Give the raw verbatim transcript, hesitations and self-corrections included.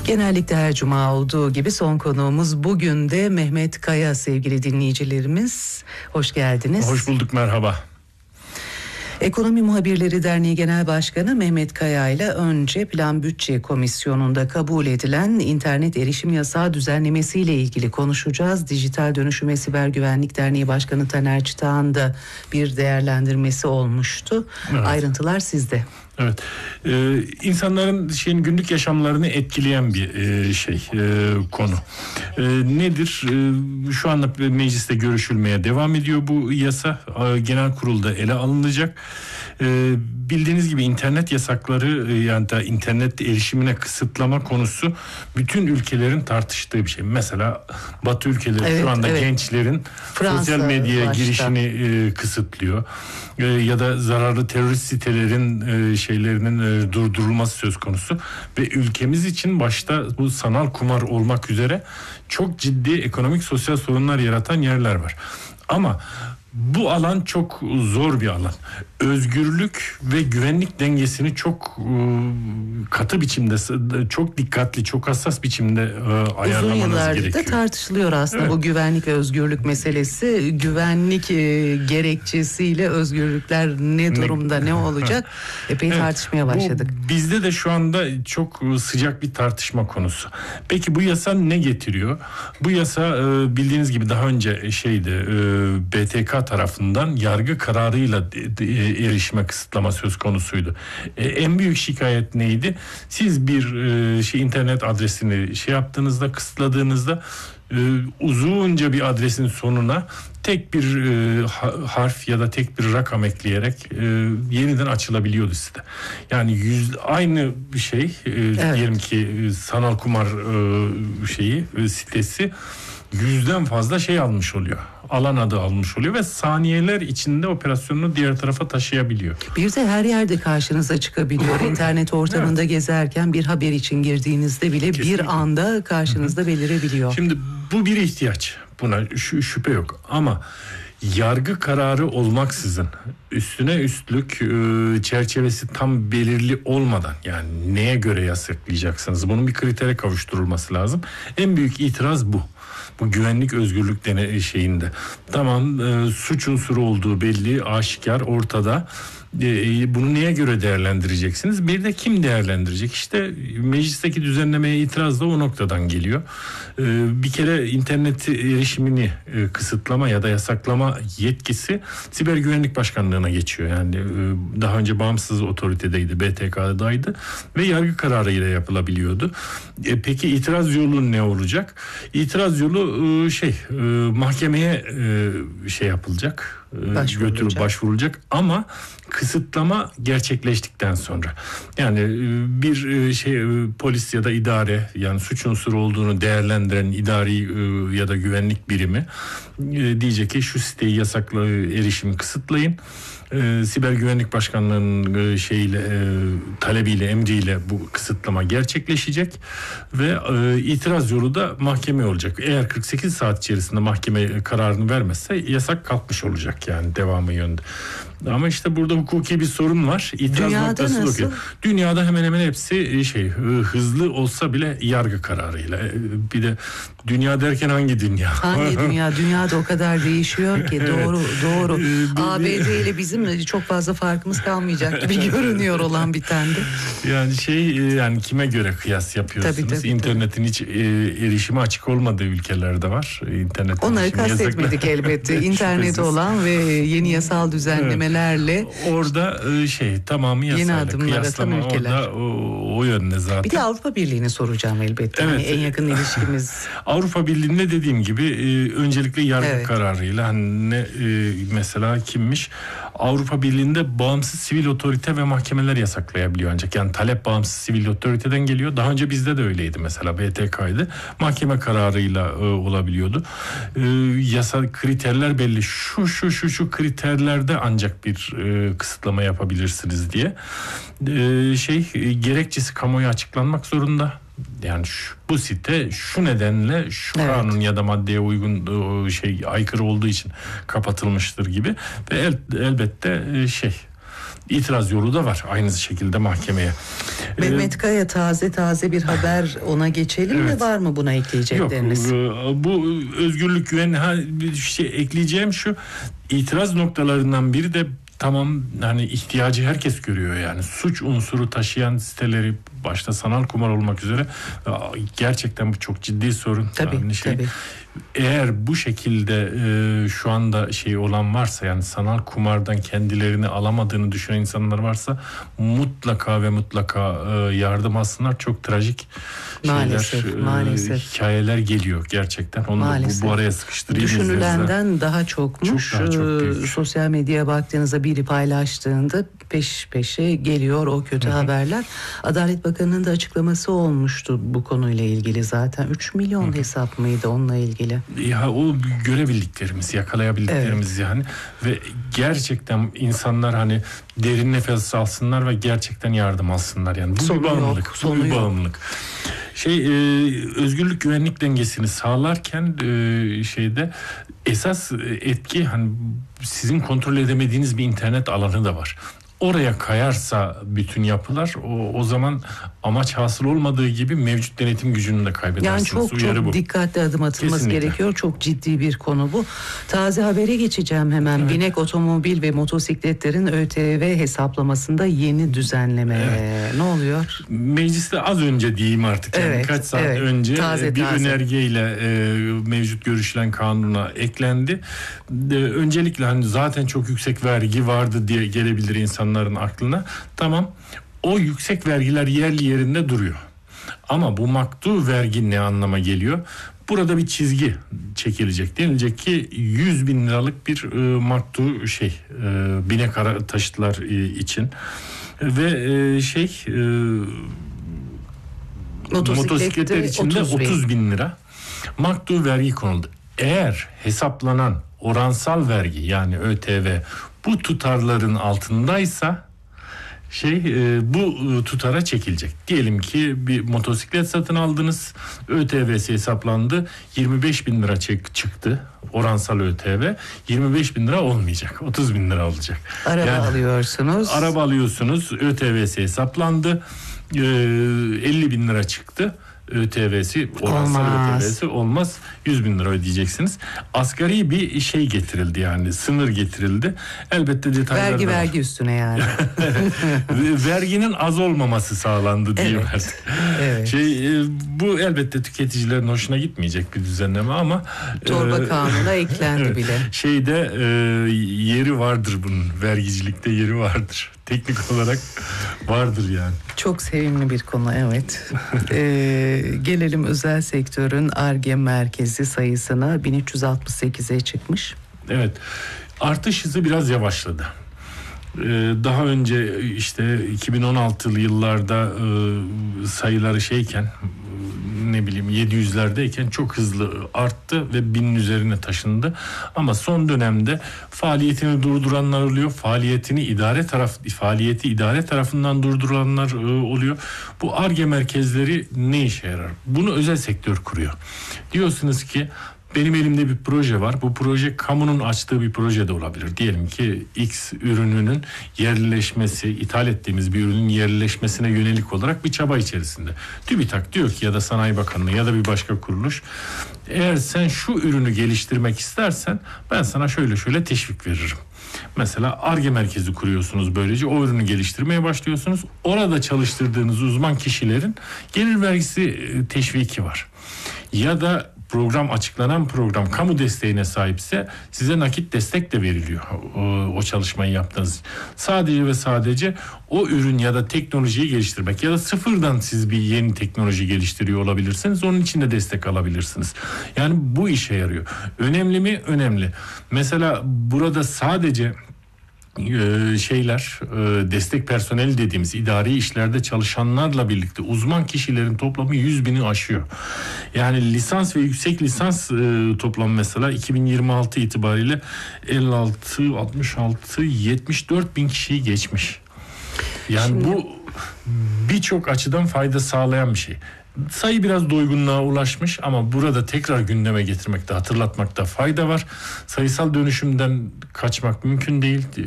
Genellikle her cuma olduğu gibi son konuğumuz bugün de Mehmet Kaya sevgili dinleyicilerimiz. Hoş geldiniz. Hoş bulduk, merhaba. Ekonomi Muhabirleri Derneği Genel Başkanı Mehmet Kaya ile önce Plan Bütçe Komisyonu'nda kabul edilen internet erişim yasağı düzenlemesiyle ilgili konuşacağız. Dijital Dönüşüm ve Siber Güvenlik Derneği Başkanı Taner Çıtağan da bir değerlendirmesi olmuştu. Evet. Ayrıntılar sizde. Evet, ee, insanların şeyin günlük yaşamlarını etkileyen bir e, şey e, konu. E, nedir? E, şu anda mecliste görüşülmeye devam ediyor bu yasa. E, genel kurulda ele alınacak. E, bildiğiniz gibi internet yasakları e, yani da internet erişimine kısıtlama konusu bütün ülkelerin tartıştığı bir şey. Mesela Batı ülkeleri evet, şu anda evet. gençlerin Fransa sosyal medyaya başta. girişini e, kısıtlıyor. E, ya da zararlı terörist sitelerin e, şeylerinin e, durdurulması söz konusu ve ülkemiz için başta bu sanal kumar olmak üzere çok ciddi ekonomik sosyal sorunlar yaratan yerler var. Ama bu alan çok zor bir alan. Özgürlük ve güvenlik dengesini çok e, katı biçimde, çok dikkatli, çok hassas biçimde e, ayarlamanız Uzun gerekiyor. yıllardır da tartışılıyor aslında evet. bu güvenlik ve özgürlük meselesi. Güvenlik e, gerekçesiyle özgürlükler ne durumda, ne, ne olacak? Epey evet, tartışmaya başladık. Bu, bizde de şu anda çok sıcak bir tartışma konusu. Peki bu yasa ne getiriyor? Bu yasa e, bildiğiniz gibi daha önce şeydi, e, B T K tarafından yargı kararıyla erişime kısıtlama söz konusuydu. E, en büyük şikayet neydi? Siz bir e, şey internet adresini şey yaptığınızda, kısıtladığınızda e, uzunca bir adresin sonuna tek bir e, harf ya da tek bir rakam ekleyerek e, yeniden açılabiliyordu site. Yani yüz, aynı bir şey e, evet. diyelim ki e, sanal kumar e, şeyi e, sitesi yüzden fazla şey almış oluyor. Alan adı almış oluyor ve saniyeler içinde operasyonunu diğer tarafa taşıyabiliyor. Bir de her yerde karşınıza çıkabiliyor. İnternet ortamında evet. gezerken bir haber için girdiğinizde bile kesinlikle. bir anda karşınızda Hı-hı. belirebiliyor. Şimdi bu bir ihtiyaç. Buna ş- şüphe yok. Ama yargı kararı olmaksızın üstüne üstlük e, çerçevesi tam belirli olmadan yani neye göre yasaklayacaksınız? Bunun bir kritere kavuşturulması lazım. En büyük itiraz bu. Bu güvenlik özgürlük dene şeyinde. Tamam e, suç unsuru olduğu belli, aşikar, ortada. E, bunu neye göre değerlendireceksiniz? Bir de kim değerlendirecek? İşte meclisteki düzenlemeye itiraz da o noktadan geliyor. E, bir kere internet erişimini e, kısıtlama ya da yasaklama yetkisi Siber Güvenlik Başkanlığı'na geçiyor. Yani e, daha önce bağımsız otoritedeydi, B T K'daydı ve yargı kararıyla yapılabiliyordu. E, peki itiraz yolu ne olacak? İtiraz yolu e, şey e, mahkemeye e, şey yapılacak. Başvurulacak. Götürüp başvurulacak ama kısıtlama gerçekleştikten sonra yani bir şey polis ya da idare yani suç unsuru olduğunu değerlendiren idari ya da güvenlik birimi diyecek ki şu siteyi yasakla erişimi kısıtlayın. Ee, Siber Güvenlik Başkanlığı'nın e, şeyle e, talebiyle, emriyle bu kısıtlama gerçekleşecek ve e, itiraz yolu da mahkeme olacak. Eğer kırk sekiz saat içerisinde mahkeme kararını vermezse yasak kalkmış olacak yani devamı yönde. Ama işte burada hukuki bir sorun var. İtiraz Dünyada noktası nasıl? Yok. Dünyada hemen hemen hepsi şey hızlı olsa bile yargı kararıyla. Bir de dünya derken hangi dünya? Hangi dünya? Dünyada o kadar değişiyor ki doğru doğru. A B D ile bizim çok fazla farkımız kalmayacak gibi görünüyor olan bitende. Yani şey yani kime göre kıyas yapıyorsunuz? Tabii, tabii, İnternetin tabii. hiç erişime açık olmadığı ülkelerde var. İnternet Onları kastetmedik elbette. İnternet olan ve yeni yasal düzenleme lerle orada şey tamamı yasayla yeni adımlar atan ülkeler. Orada o, o yönde zaten. Bir de Avrupa Birliği'ni soracağım elbette. Evet. Yani en yakın ilişkimiz. Avrupa Birliği'nde dediğim gibi e, öncelikle yargı evet. kararıyla hani ne e, mesela kimmiş? Avrupa Birliği'nde bağımsız sivil otorite ve mahkemeler yasaklayabiliyor ancak. Yani talep bağımsız sivil otoriteden geliyor. Daha önce bizde de öyleydi mesela B T K'ydı. Mahkeme kararıyla e, olabiliyordu. E, yasa kriterler belli. Şu şu şu şu kriterlerde ancak bir e, kısıtlama yapabilirsiniz diye. E, şey e, gerekçesi kamuoyu açıklanmak zorunda. Yani şu, bu site şu nedenle şu evet. kanun ya da maddeye uygun şey aykırı olduğu için kapatılmıştır gibi ve el, elbette şey itiraz yolu da var aynı şekilde mahkemeye. Mehmet Kaya, taze taze bir haber, ona geçelim Evet. mi? Var mı buna ekleyecekleriniz? Yok, bu özgürlük güven, ha, bir şey ekleyeceğim şu, itiraz noktalarından biri de tamam, hani ihtiyacı herkes görüyor yani. Suç unsuru taşıyan siteleri, başta sanal kumar olmak üzere, gerçekten bu çok ciddi sorun. Tabii, yani şey, tabii. Eğer bu şekilde e, şu anda şey olan varsa, yani sanal kumardan kendilerini alamadığını düşünen insanlar varsa, mutlaka ve mutlaka e, yardım alsınlar. Çok trajik Maalesef, şeyler, maalesef. E, hikayeler geliyor gerçekten. Onu da bu, bu araya sıkıştırayım. Düşünülenden izleyiciler. daha çokmuş. Çok daha çok Ee, büyük. Sosyal medyaya baktığınızda biri paylaştığında peş peşe geliyor o kötü Hı-hı. haberler. Adalet Bakanı'nın da açıklaması olmuştu bu konuyla ilgili zaten. üç milyon Hı-hı. hesap mıydı onunla ilgili? Ya o görebildiklerimiz, yakalayabildiklerimiz, evet. Yani ve gerçekten insanlar hani derin nefes alsınlar ve gerçekten yardım alsınlar. Yani bu sonu bir bağımlılık. Yok, bu sonu bir yok. bağımlılık. Şey e, özgürlük güvenlik dengesini sağlarken e, şeyde esas etki, hani sizin kontrol edemediğiniz bir internet alanı da var. Oraya kayarsa bütün yapılar, o, o zaman amaç hasıl olmadığı gibi mevcut denetim gücünü de kaybedersiniz. Yani çok Uyarı çok bu. dikkatli adım atılması Kesinlikle. gerekiyor. Çok ciddi bir konu bu. Taze habere geçeceğim hemen. Evet. Binek otomobil ve motosikletlerin ÖTV hesaplamasında yeni düzenleme. Evet. Ne oluyor? Mecliste az önce diyeyim artık. Yani evet, birkaç saat evet. önce taze, bir taze. önergeyle e, mevcut görüşülen kanuna eklendi. E, öncelikle hani zaten çok yüksek vergi vardı diye gelebilir insanların aklına. Tamam. O yüksek vergiler yerli yerinde duruyor. Ama bu maktu vergi ne anlama geliyor? Burada bir çizgi çekilecek. Denilecek ki yüz bin liralık bir e, maktu şey e, binek ara taşıtlar e, için ve e, şey e, motosikletler için de otuz bin lira maktu vergi konuldu. Eğer hesaplanan oransal vergi, yani ÖTV bu tutarların altındaysa şey e, bu e, tutara çekilecek. Diyelim ki bir motosiklet satın aldınız, ÖTV'si hesaplandı, yirmi beş bin lira çek, çıktı oransal ÖTV, yirmi beş bin lira olmayacak, otuz bin lira olacak. Araba yani, alıyorsunuz. Araba alıyorsunuz, ÖTV'si hesaplandı, e, elli bin lira çıktı. ÖTV'si, oransal ÖTV'si olmaz, yüz bin lira ödeyeceksiniz. Asgari bir şey getirildi, yani sınır getirildi. Elbette detaylar vergi da var. vergi üstüne yani. Verginin az olmaması sağlandı diyeyim evet. artık. Evet. Şey, bu elbette tüketicilerin hoşuna gitmeyecek bir düzenleme ama torba e, kanuna eklendi evet, bile. Şeyde e, yeri vardır bunun, vergicilikte yeri vardır. Teknik olarak vardır yani. Çok sevimli bir konu, evet. ee, gelelim özel sektörün Ar-Ge merkezi sayısına. bin üç yüz altmış sekize çıkmış. Evet. Artış hızı biraz yavaşladı. Ee, daha önce işte iki bin on altılı yıllarda e, sayıları şeyken, ne bileyim yedi yüzlerdeyken çok hızlı arttı ve binin üzerine taşındı. Ama son dönemde faaliyetini durduranlar oluyor. Faaliyetini idare taraf faaliyeti idare tarafından durduranlar e, oluyor. Bu Ar-Ge merkezleri ne işe yarar? Bunu özel sektör kuruyor. Diyorsunuz ki benim elimde bir proje var. Bu proje kamunun açtığı bir proje de olabilir. Diyelim ki X ürününün yerleşmesi, ithal ettiğimiz bir ürünün yerleşmesine yönelik olarak bir çaba içerisinde. TÜBİTAK diyor ki, ya da Sanayi Bakanlığı ya da bir başka kuruluş, eğer sen şu ürünü geliştirmek istersen ben sana şöyle şöyle teşvik veririm. Mesela Ar-Ge merkezi kuruyorsunuz, böylece o ürünü geliştirmeye başlıyorsunuz. Orada çalıştırdığınız uzman kişilerin gelir vergisi teşviki var. Ya da program, açıklanan program kamu desteğine sahipse size nakit destek de veriliyor o, o çalışmayı yaptığınız. Sadece ve sadece o ürün ya da teknolojiyi geliştirmek ya da sıfırdan siz bir yeni teknoloji geliştiriyor olabilirsiniz. Onun için de destek alabilirsiniz. Yani bu işe yarıyor. Önemli mi? Önemli. Mesela burada sadece şeyler, destek personeli dediğimiz idari işlerde çalışanlarla birlikte uzman kişilerin toplamı yüz bini aşıyor. Yani lisans ve yüksek lisans toplamı mesela iki bin yirmi altı itibariyle elli altı, altmış altı, yetmiş dört bin kişiyi geçmiş. Yani Şimdi... bu birçok açıdan fayda sağlayan bir şey. Sayı biraz doygunluğa ulaşmış ama burada tekrar gündeme getirmekte, hatırlatmakta fayda var. Sayısal dönüşümden kaçmak mümkün değil.